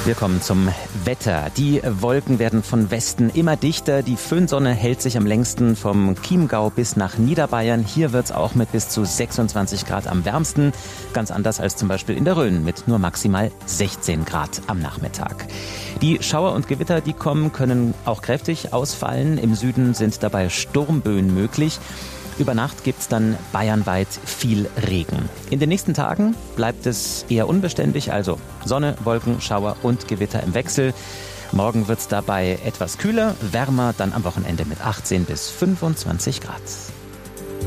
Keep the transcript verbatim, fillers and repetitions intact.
Wir kommen zum Wetter. Die Wolken werden von Westen immer dichter. Die Föhnsonne hält sich am längsten vom Chiemgau bis nach Niederbayern. Hier wird's auch mit bis zu sechsundzwanzig Grad am wärmsten. Ganz anders als zum Beispiel in der Rhön mit nur maximal sechzehn Grad am Nachmittag. Die Schauer und Gewitter, die kommen, können auch kräftig ausfallen. Im Süden sind dabei Sturmböen möglich. Über Nacht gibt's dann bayernweit viel Regen. In den nächsten Tagen bleibt es eher unbeständig, also Sonne, Wolken, Schauer und Gewitter im Wechsel. Morgen wird's dabei etwas kühler, wärmer, dann am Wochenende mit achtzehn bis fünfundzwanzig Grad.